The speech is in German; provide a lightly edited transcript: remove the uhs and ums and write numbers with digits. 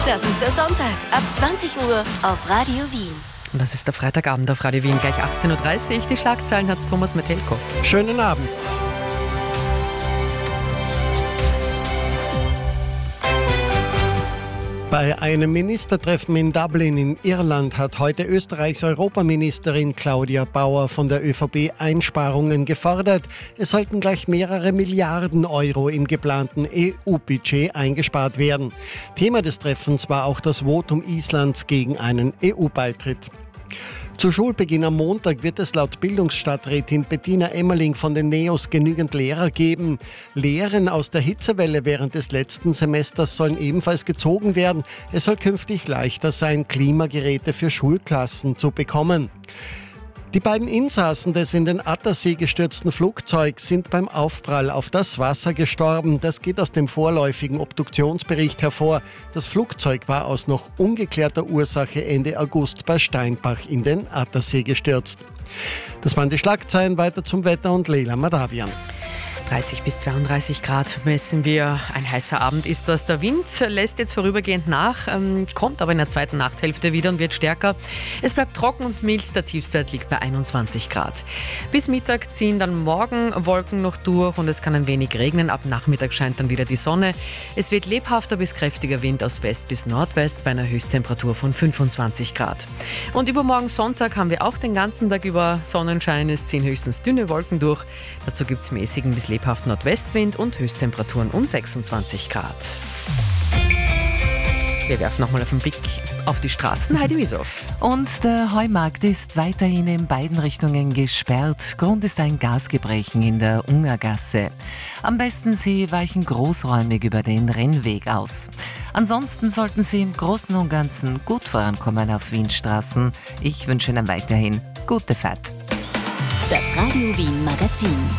Das ist der Sonntag ab 20 Uhr auf Radio Wien. Und das ist der Freitagabend auf Radio Wien, gleich 18.30 Uhr. Die Schlagzeilen hat Thomas Metelko. Schönen Abend. Bei einem Ministertreffen in Dublin in Irland hat heute Österreichs Europaministerin Claudia Bauer von der ÖVP Einsparungen gefordert. Es sollten gleich mehrere Milliarden Euro im geplanten EU-Budget eingespart werden. Thema des Treffens war auch das Votum Islands gegen einen EU-Beitritt. Zu Schulbeginn am Montag wird es laut Bildungsstadträtin Bettina Emmerling von den NEOS genügend Lehrer geben. Lehren aus der Hitzewelle während des letzten Semesters sollen ebenfalls gezogen werden. Es soll künftig leichter sein, Klimageräte für Schulklassen zu bekommen. Die beiden Insassen des in den Attersee gestürzten Flugzeugs sind beim Aufprall auf das Wasser gestorben. Das geht aus dem vorläufigen Obduktionsbericht hervor. Das Flugzeug war aus noch ungeklärter Ursache Ende August bei Steinbach in den Attersee gestürzt. Das waren die Schlagzeilen. Weiter zum Wetter und Leila Madavian. 30 bis 32 Grad messen wir. Ein heißer Abend ist das. Der Wind lässt jetzt vorübergehend nach, kommt aber in der zweiten Nachthälfte wieder und wird stärker. Es bleibt trocken und mild. Der Tiefstwert liegt bei 21 Grad. Bis Mittag ziehen dann morgen Wolken noch durch und es kann ein wenig regnen. Ab Nachmittag scheint dann wieder die Sonne. Es weht lebhafter bis kräftiger Wind aus West bis Nordwest bei einer Höchsttemperatur von 25 Grad. Und übermorgen Sonntag haben wir auch den ganzen Tag über Sonnenschein. Es ziehen höchstens dünne Wolken durch. Dazu gibt es mäßigen bis lebhaften Nordwestwind und Höchsttemperaturen um 26 Grad. Wir werfen nochmal auf den Blick auf die Straßen. Heidi Wiesow. Und der Heumarkt ist weiterhin in beiden Richtungen gesperrt. Grund ist ein Gasgebrechen in der Ungergasse. Am besten Sie weichen großräumig über den Rennweg aus. Ansonsten sollten Sie im Großen und Ganzen gut vorankommen auf Wienstraßen. Ich wünsche Ihnen weiterhin gute Fahrt. Das Radio Wien Magazin.